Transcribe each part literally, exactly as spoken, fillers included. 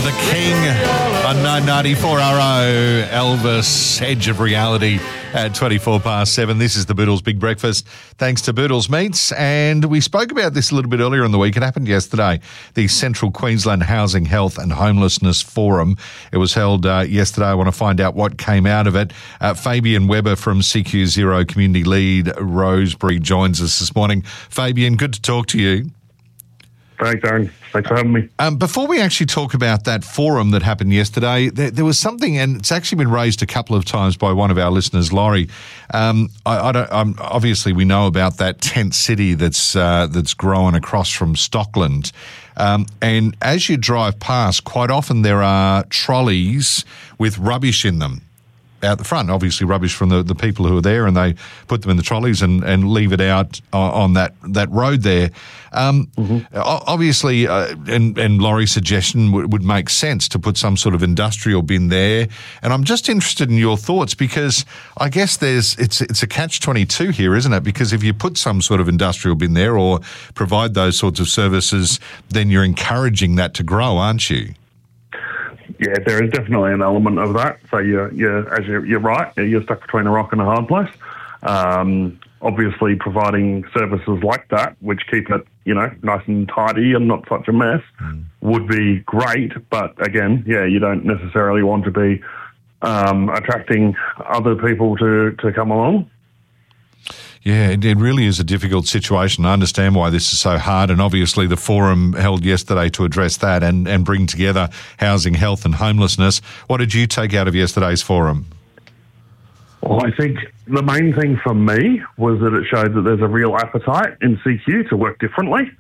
The King on nine ninety-four R O, Elvis, Edge of Reality at twenty-four past seven. This is the Boodles Big Breakfast, thanks to Boodles Meats. And we spoke about this a little bit earlier in the week. It happened yesterday, the Central Queensland Housing, Health and Homelessness Forum. It was held uh, yesterday. I want to find out what came out of it. Uh, Fabian Weber from C Q Zero Community Lead Rosebery joins us this morning. Fabian, good to talk to you. Thanks, Aaron. Thanks for having me. Um, before we actually talk about that forum that happened yesterday, there, there was something, and it's actually been raised a couple of times by one of our listeners, Laurie. Um, I, I don't, um, obviously, we know about that tent city that's uh, that's growing across from Stockland. Um, and as you drive past, quite often there are trolleys with rubbish in them out the front, obviously rubbish from the, the people who are there, and they put them in the trolleys and, and leave it out uh, on that, that road there. Um, mm-hmm. Obviously, uh, and, and Laurie's suggestion w- would make sense to put some sort of industrial bin there. And I'm just interested in your thoughts, because I guess there's it's it's a catch twenty-two here, isn't it? Because if you put some sort of industrial bin there or provide those sorts of services, then you're encouraging that to grow, aren't you? Yeah, there is definitely an element of that. So you're, you're as you're, you're right, you're stuck between a rock and a hard place. Um, obviously, providing services like that, which keep it, you know, nice and tidy and not such a mess, mm. would be great. But again, yeah, you don't necessarily want to be um, attracting other people to, to come along. Yeah, it, it really is a difficult situation. I understand why this is so hard, and obviously the forum held yesterday to address that and, and bring together housing, health and homelessness. What did you take out of yesterday's forum? Well, I think the main thing for me was that it showed that there's a real appetite in C Q to work differently.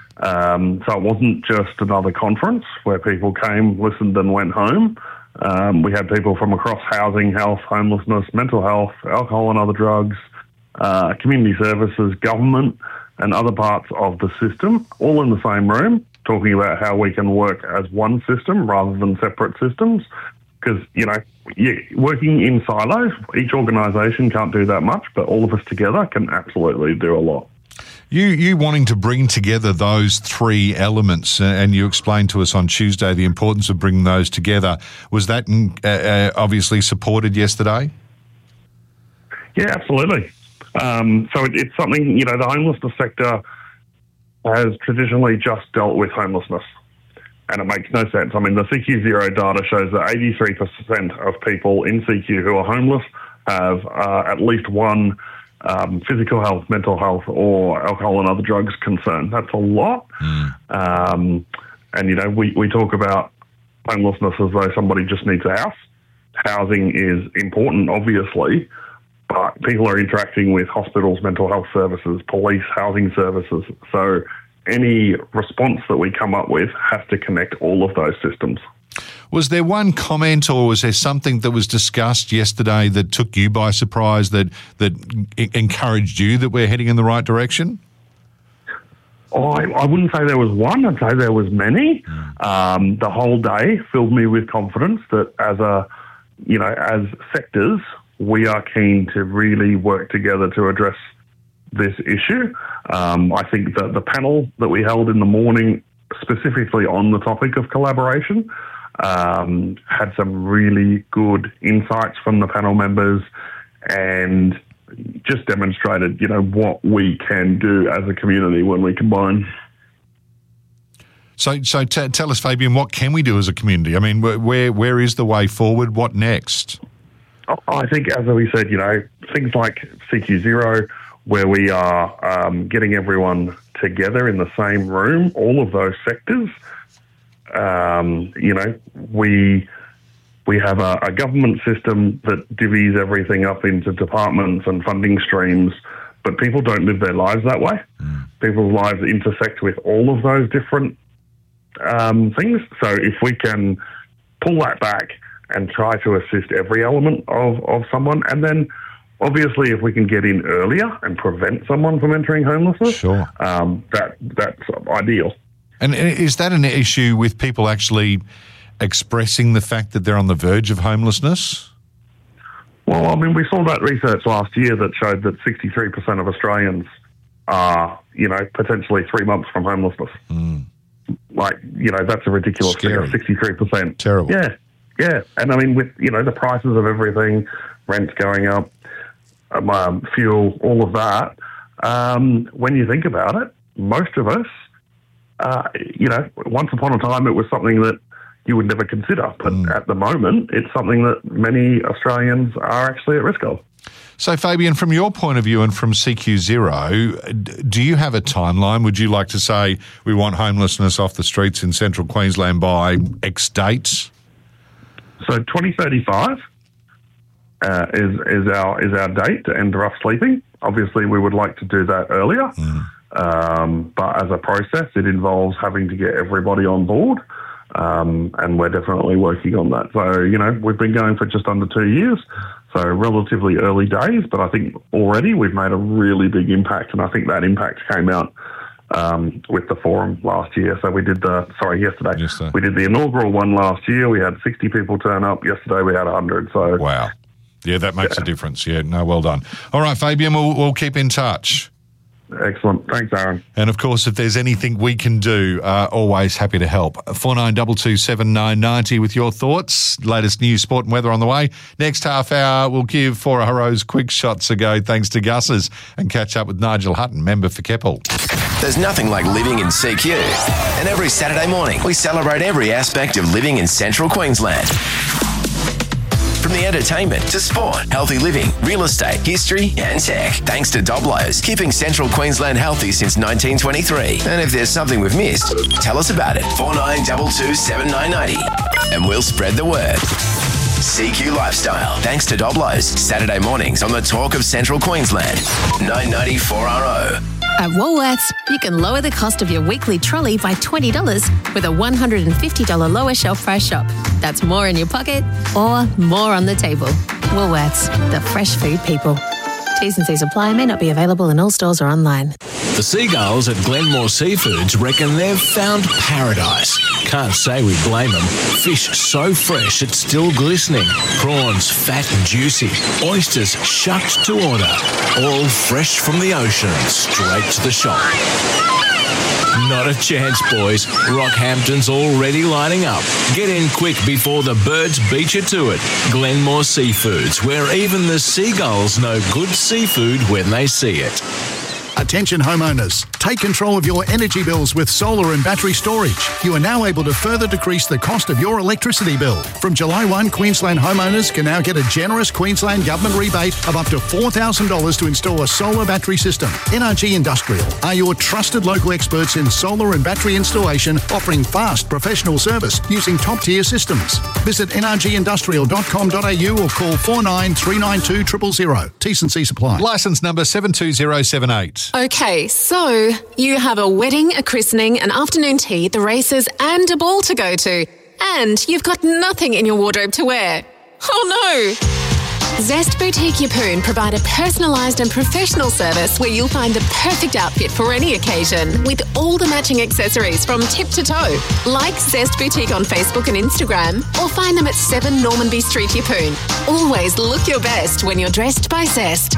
Um, so it wasn't just another conference where people came, listened and went home. Um, we had people from across housing, health, homelessness, mental health, alcohol and other drugs, Uh, community services, government, and other parts of the system, all in the same room, talking about how we can work as one system rather than separate systems. Because, you know, you, working in silos, each organisation can't do that much, but all of us together can absolutely do a lot. You you wanting to bring together those three elements, uh, and you explained to us on Tuesday the importance of bringing those together. Was that uh, uh, obviously supported yesterday? Yeah, absolutely. Um, so it, it's something, you know, the homelessness sector has traditionally just dealt with homelessness, and it makes no sense. I mean, the C Q Zero data shows that eighty-three percent of people in C Q who are homeless have uh, at least one um, physical health, mental health, or alcohol and other drugs concern. That's a lot. Mm. Um, and, you know, we, we talk about homelessness as though somebody just needs a house. Housing is important, obviously, but people are interacting with hospitals, mental health services, police, housing services. So any response that we come up with has to connect all of those systems. Was there one comment, or was there something that was discussed yesterday that took you by surprise, that that encouraged you that we're heading in the right direction? Oh, I, I wouldn't say there was one. I'd say there was many. Mm. Um, the whole day filled me with confidence that as a, you know, as sectors, we are keen to really work together to address this issue. Um, I think that the panel that we held in the morning, specifically on the topic of collaboration, um, had some really good insights from the panel members and just demonstrated, you know, what we can do as a community when we combine. So, so t- tell us, Fabian, what can we do as a community? I mean, where where is the way forward? What next? I think, as we said, you know, things like C Q Zero, where we are um, getting everyone together in the same room, all of those sectors. Um, you know, we we have a, a government system that divvies everything up into departments and funding streams, but people don't live their lives that way. Mm. People's lives intersect with all of those different um, things. So if we can pull that back and try to assist every element of, of someone. And then, obviously, if we can get in earlier and prevent someone from entering homelessness, sure. um, that that's ideal. And is that an issue with people actually expressing the fact that they're on the verge of homelessness? Well, I mean, we saw that research last year that showed that sixty-three percent of Australians are, you know, potentially three months from homelessness. Mm. Like, you know, that's a ridiculous Scary. figure, sixty-three percent. Terrible. Yeah, yeah. And I mean, with, you know, the prices of everything, rents going up, um, um, fuel, all of that, um, when you think about it, most of us, uh, you know, once upon a time it was something that you would never consider. But mm. at the moment, it's something that many Australians are actually at risk of. So, Fabian, from your point of view and from C Q Zero, do you have a timeline? Would you like to say we want homelessness off the streets in central Queensland by X dates? So twenty thirty-five uh, is is our is our date to end rough sleeping. Obviously, we would like to do that earlier, mm. um, but as a process, it involves having to get everybody on board, um, and we're definitely working on that. So, you know, we've been going for just under two years. So relatively early days, but I think already we've made a really big impact, and I think that impact came out um, with the forum last year. So we did the, sorry, yesterday. yesterday. We did the inaugural one last year. We had sixty people turn up. Yesterday we had one hundred. So wow. Yeah, that makes yeah. a difference. Yeah, no, well done. All right, Fabian, we'll, we'll keep in touch. Excellent. Thanks, Aaron. And, of course, if there's anything we can do, uh, always happy to help. four nine two two seven nine nine zero with your thoughts. Latest news, sport and weather on the way. Next half hour, we'll give Four Rows quick shots a go thanks to Gus's and catch up with Nigel Hutton, member for Keppel. There's nothing like living in C Q. And every Saturday morning, we celebrate every aspect of living in central Queensland. From the entertainment to sport, healthy living, real estate, history and tech. Thanks to Doblo's, keeping central Queensland healthy since nineteen twenty-three. And if there's something we've missed, tell us about it. four nine two two seven nine nine zero and we'll spread the word. C Q Lifestyle. Thanks to Doblo's. Saturday mornings on the Talk of Central Queensland. nine ninety four R O. At Woolworths, you can lower the cost of your weekly trolley by twenty dollars with a one hundred fifty dollars lower shelf price shop. That's more in your pocket or more on the table. Woolworths, the fresh food people. T's and C's apply, may not be available in all stores or online. The seagulls at Glenmore Seafoods reckon they've found paradise. Can't say we blame them. Fish so fresh it's still glistening. Prawns fat and juicy. Oysters shucked to order. All fresh from the ocean, straight to the shop. Not a chance, boys. Rockhampton's already lining up. Get in quick before the birds beat you to it. Glenmore Seafoods, where even the seagulls know good seafood when they see it. Attention homeowners, take control of your energy bills with solar and battery storage. You are now able to further decrease the cost of your electricity bill. From July first, Queensland homeowners can now get a generous Queensland Government rebate of up to four thousand dollars to install a solar battery system. N R G Industrial are your trusted local experts in solar and battery installation, offering fast professional service using top-tier systems. Visit n r g industrial dot com dot a u or call four nine three nine two zero zero zero. T's and C's apply. Licence number seven two zero seven eight. Okay, so you have a wedding, a christening, an afternoon tea, the races and a ball to go to. And you've got nothing in your wardrobe to wear. Oh no! Zest Boutique Yeppoon provide a personalised and professional service where you'll find the perfect outfit for any occasion with all the matching accessories from tip to toe. Like Zest Boutique on Facebook and Instagram or find them at seven Normanby Street, Yeppoon. Always look your best when you're dressed by Zest.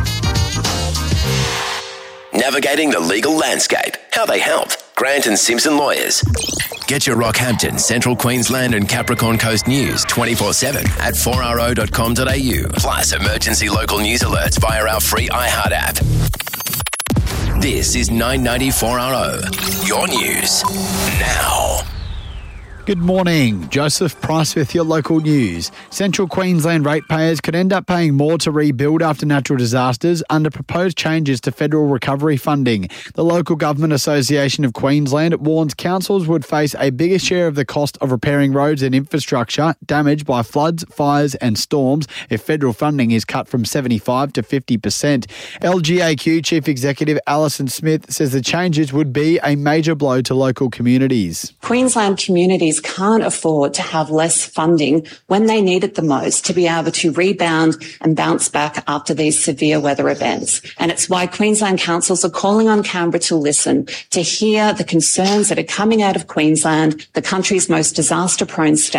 Navigating the legal landscape. How they help. Grant and Simpson Lawyers. Get your Rockhampton, Central Queensland and Capricorn Coast news twenty-four seven at four r o dot com dot a u. Plus emergency local news alerts via our free iHeart app. This is nine ninety-four R O. Your news now. Good morning. Joseph Price with your local news. Central Queensland ratepayers could end up paying more to rebuild after natural disasters under proposed changes to federal recovery funding. The Local Government Association of Queensland warns councils would face a bigger share of the cost of repairing roads and infrastructure damaged by floods, fires and storms if federal funding is cut from seventy-five to fifty percent. L G A Q Chief Executive Alison Smith says the changes would be a major blow to local communities. Queensland communities can't afford to have less funding when they need it the most to be able to rebound and bounce back after these severe weather events. And it's why Queensland councils are calling on Canberra to listen, to hear the concerns that are coming out of Queensland, the country's most disaster-prone state.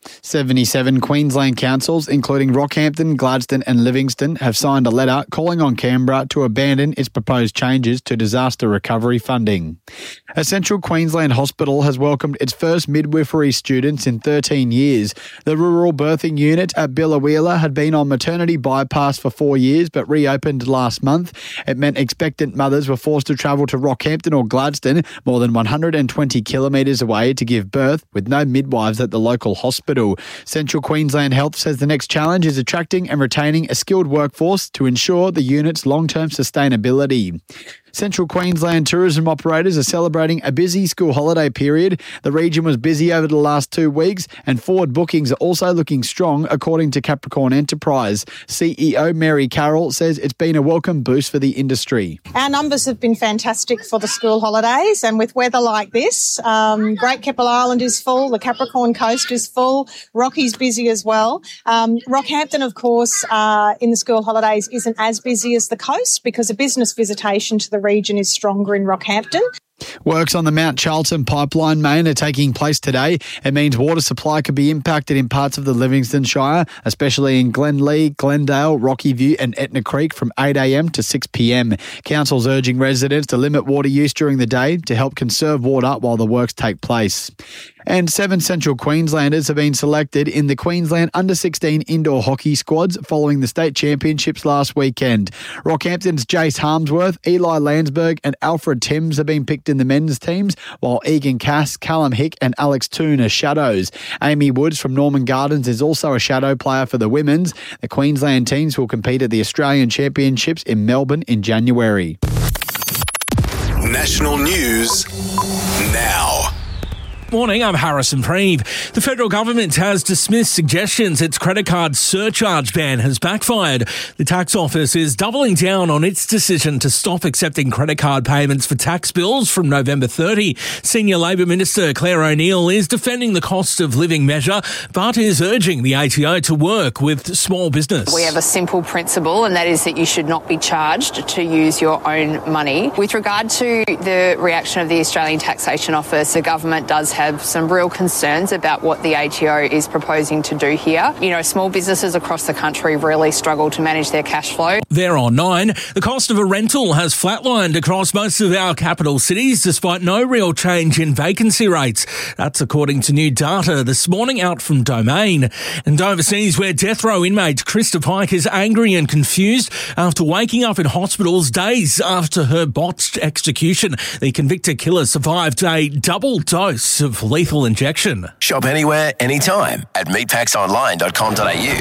seventy-seven Queensland councils, including Rockhampton, Gladstone and Livingston, have signed a letter calling on Canberra to abandon its proposed changes to disaster recovery funding. A Central Queensland hospital has welcomed its first midwifery students in thirteen years. The rural birthing unit at Biloela had been on maternity bypass for four years but reopened last month. It meant expectant mothers were forced to travel to Rockhampton or Gladstone, more than one hundred twenty kilometres away, to give birth, with no midwives at the local hospital. Central Queensland Health says the next challenge is attracting and retaining a skilled workforce to ensure the unit's long-term sustainability. Central Queensland tourism operators are celebrating a busy school holiday period. The region was busy over the last two weeks and forward bookings are also looking strong, according to Capricorn Enterprise. C E O Mary Carroll says it's been a welcome boost for the industry. Our numbers have been fantastic for the school holidays, and with weather like this, um, Great Keppel Island is full, the Capricorn Coast is full, Rocky's busy as well. Um, Rockhampton, of course, uh, in the school holidays isn't as busy as the coast because the business visitation to the region is stronger in Rockhampton. Works on the Mount Charlton pipeline main are taking place today. It means water supply could be impacted in parts of the Livingston Shire, especially in Glenlee, Glendale, Rocky View and Etna Creek from eight a.m. to six p.m. Council's urging residents to limit water use during the day to help conserve water while the works take place. And seven Central Queenslanders have been selected in the Queensland under sixteen indoor hockey squads following the state championships last weekend. Rockhampton's Jace Harmsworth, Eli Landsberg and Alfred Timms have been picked in the men's teams, while Egan Cass, Callum Hick and Alex Toon are shadows. Amy Woods from Norman Gardens is also a shadow player for the women's. The Queensland teams will compete at the Australian Championships in Melbourne in January. National news now. Morning, I'm Harrison Preeve. The federal government has dismissed suggestions its credit card surcharge ban has backfired. The tax office is doubling down on its decision to stop accepting credit card payments for tax bills from November thirtieth. Senior Labor Minister Claire O'Neill is defending the cost of living measure, but is urging the A T O to work with small business. We have a simple principle, and that is that you should not be charged to use your own money. With regard to the reaction of the Australian Taxation Office, the government does have have some real concerns about what the A T O is proposing to do here. You know, small businesses across the country really struggle to manage their cash flow. There on nine, the cost of a rental has flatlined across most of our capital cities despite no real change in vacancy rates. That's according to new data this morning out from Domain. And overseas, where death row inmate Krista Pike is angry and confused after waking up in hospitals days after her botched execution. The convicted killer survived a double dose of lethal injection. Shop anywhere, anytime at meatpacks online dot com dot a u.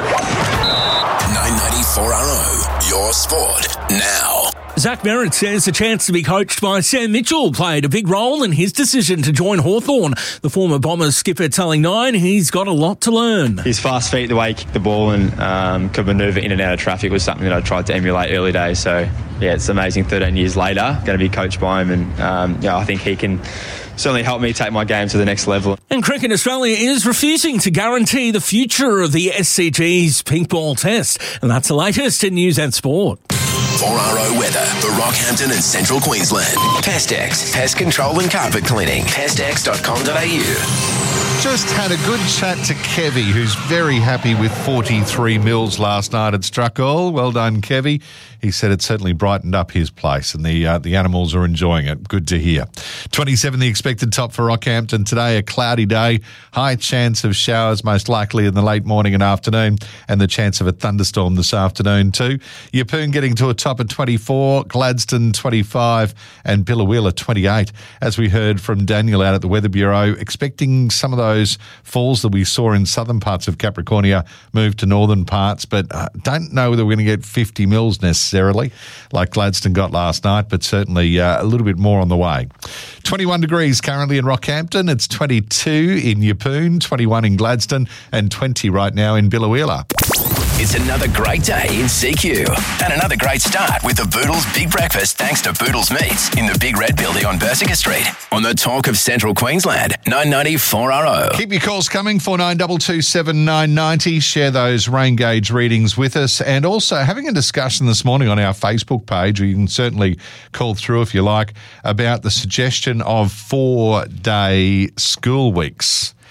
nine ninety-four R O, your sport now. Zach Merritt says the chance to be coached by Sam Mitchell played a big role in his decision to join Hawthorn. The former Bombers skipper telling Nine he's got a lot to learn. His fast feet, the way he kicked the ball and um, could manoeuvre in and out of traffic was something that I tried to emulate early days. So, yeah, it's amazing thirteen years later, going to be coached by him, and um, yeah, I think he can certainly help me take my game to the next level. And Cricket Australia is refusing to guarantee the future of the S C G's pink ball test. And that's the latest in News and Sport. four R O weather for Rockhampton and Central Queensland. Pestex, pest control and carpet cleaning. pestex dot com dot a u. Just had a good chat to Kevy, who's very happy with forty-three mils last night at Struckall. Well done, Kevy. He said it certainly brightened up his place, and the uh, the animals are enjoying it. Good to hear. twenty-seven the expected top for Rockhampton today. A cloudy day, high chance of showers, most likely in the late morning and afternoon, and the chance of a thunderstorm this afternoon too. Yeppoon getting to a top of twenty-four, Gladstone twenty-five, and Biloela twenty-eight. As we heard from Daniel out at the Weather Bureau, expecting some of those falls that we saw in southern parts of Capricornia move to northern parts, but uh, don't know whether we're going to get fifty mils necessarily like Gladstone got last night, but certainly uh, a little bit more on the way. twenty-one degrees currently in Rockhampton. It's twenty-two in Yeppoon, twenty-one in Gladstone, and twenty right now in Biloela. It's another great day in C Q. And another great start with the Boodles Big Breakfast thanks to Boodles Meats in the Big Red Building on Bersica Street. On the talk of Central Queensland, nine ninety-four R O. Keep your calls coming, four nine two two seven nine nine zero. Share those rain gauge readings with us. And also having a discussion this morning on our Facebook page, or you can certainly call through if you like, about the suggestion of four-day school weeks.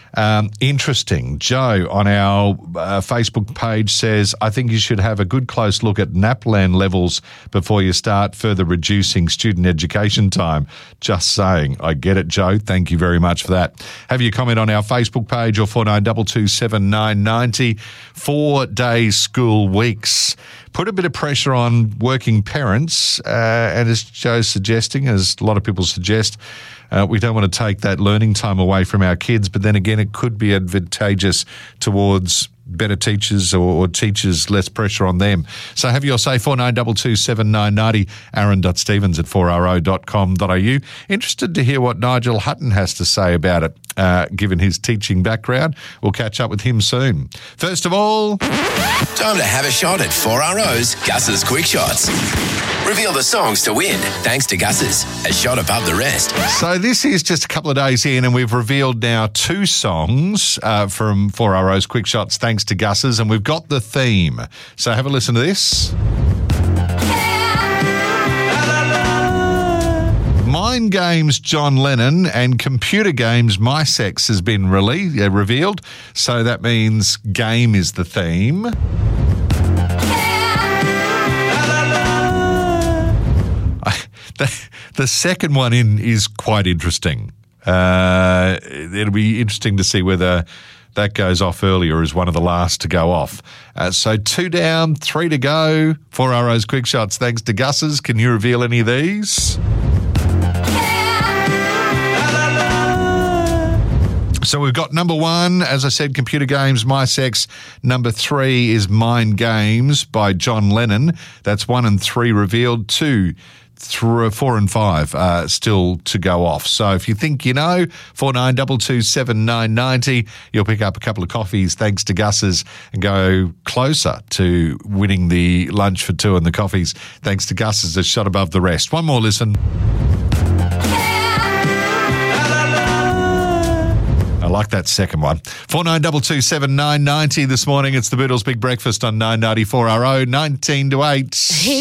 Um, interesting. Joe on our uh, Facebook page says, I think you should have a good close look at NAPLAN levels before you start further reducing student education time. Just saying. I get it, Joe. Thank you very much for that. Have your comment on our Facebook page or four nine two two seven nine nine zero. Four-day school weeks. Put a bit of pressure on working parents, uh, and as Joe's suggesting, as a lot of people suggest, Uh, we don't want to take that learning time away from our kids, but then again, it could be advantageous towards better teachers or, or teachers, less pressure on them. So have your say, four nine two two seven nine nine zero, aaron.stevens at four r o dot com dot a u. Interested to hear what Nigel Hutton has to say about it, uh, given his teaching background. We'll catch up with him soon. First of all... Time to have a shot at four R O's Gus's Quick Shots. Reveal the songs to win, thanks to Gus's, a shot above the rest. So this is just a couple of days in, and we've revealed now two songs uh, from four R O's Quick Shots, thanks to Gus's, and we've got the theme. So have a listen to this. Mind Games John Lennon and Computer Games My Sex has been rele- uh, revealed. So that means game is the theme. The, the second one in is quite interesting. Uh, it'll be interesting to see whether that goes off earlier as one of the last to go off. Uh, so two down, three to go. four R O's Quick Shots, thanks to Gus's. Can you reveal any of these? So we've got number one, as I said, Computer Games, My Sex. Number three is Mind Games by John Lennon. That's one and three revealed. Two, three, four and five uh, still to go off. So if you think you know, four nine two two seven nine nine zero, you'll pick up a couple of coffees thanks to Gus's and go closer to winning the lunch for two and the coffees thanks to Gus's, a shot above the rest. One more listen. I like that second one. four nine two two seven nine nine zero this morning. It's the Boodles Big Breakfast on nine ninety-four R O, nineteen to eight.